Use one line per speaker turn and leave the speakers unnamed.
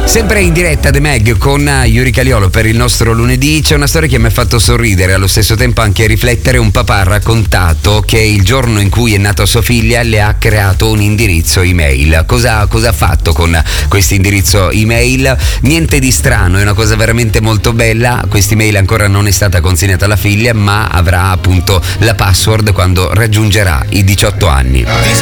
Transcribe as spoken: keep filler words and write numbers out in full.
Sempre in diretta The Meg con Yuri Caliolo per il nostro lunedì. C'è una storia che mi ha fatto sorridere e allo stesso tempo anche riflettere. Un papà ha raccontato che il giorno in cui è nata sua figlia le ha creato un indirizzo email. Cosa, cosa ha fatto con questo indirizzo email? Niente di strano, è una cosa veramente molto bella. Questa email ancora non è stata consegnata alla figlia, ma avrà appunto la password quando raggiungerà i diciotto anni.